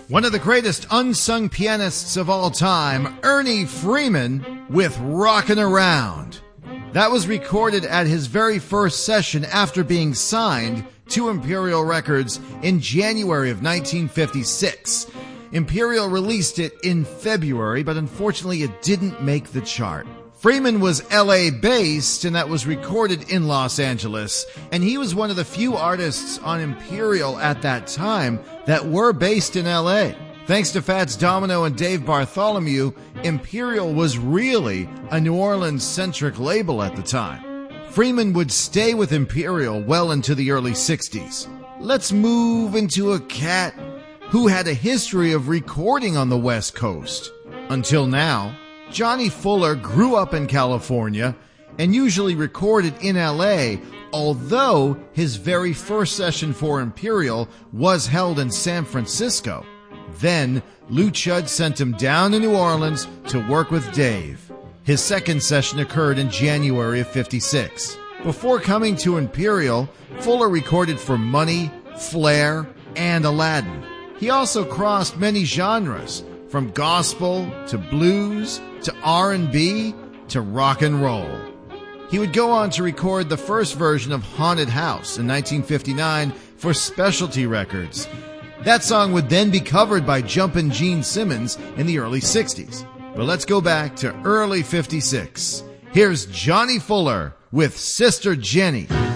One of the greatest unsung pianists of all time, Ernie Freeman, with Rockin' Around. That was recorded at his very first session after being signed to Imperial Records in January of 1956. Imperial released it in February, but unfortunately it didn't make the chart. Freeman was LA-based, and that was recorded in Los Angeles, and he was one of the few artists on Imperial at that time that were based in LA. Thanks to Fats Domino and Dave Bartholomew, Imperial was really a New Orleans-centric label at the time. Freeman would stay with Imperial well into the early 60s. Let's move into a cat who had a history of recording on the West Coast. Until now, Johnny Fuller grew up in California and usually recorded in LA, although his very first session for Imperial was held in San Francisco. Then, Lou Chudd sent him down to New Orleans to work with Dave. His second session occurred in January of '56. Before coming to Imperial, Fuller recorded for Money, Flair, and Aladdin. He also crossed many genres, from gospel to blues to R&B to rock and roll. He would go on to record the first version of Haunted House in 1959 for Specialty Records. That song would then be covered by Jumpin' Gene Simmons in the early 60s. But let's go back to early 56. Here's Johnny Fuller with Sister Jenny.